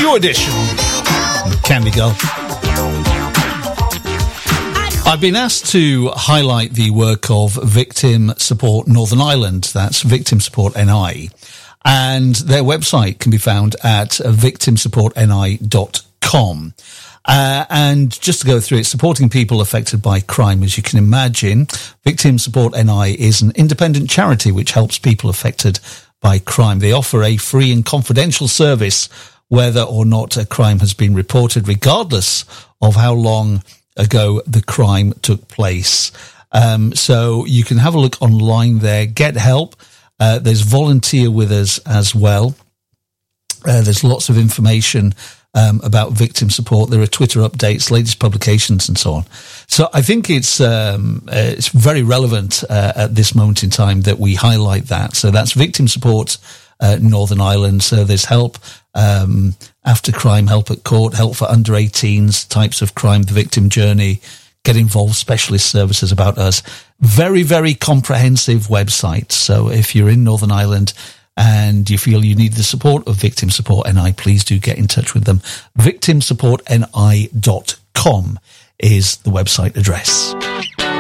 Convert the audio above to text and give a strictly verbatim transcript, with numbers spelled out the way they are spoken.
New edition. Candy Girl. I've been asked to highlight the work of Victim Support Northern Ireland. That's Victim Support N I. And their website can be found at victim support n i dot com. Uh, and just to go through it, supporting people affected by crime, as you can imagine, Victim Support N I is an independent charity which helps people affected by crime. They offer a free and confidential service whether or not a crime has been reported, regardless of how long ago the crime took place. Um, so you can have a look online there, get help. Uh, there's volunteer with us as well. Uh, there's lots of information um, about victim support. There are Twitter updates, latest publications, and so on. So I think it's um, uh, it's very relevant uh, at this moment in time that we highlight that. So that's Victim Support uh, Northern Ireland. So there's help um, after crime, help at court, help for under eighteens, types of crime, the victim journey, get involved, specialist services about us. Very, very comprehensive website. So if you're in Northern Ireland and you feel you need the support of Victim Support N I, please do get in touch with them. victim support n i dot com is the website address.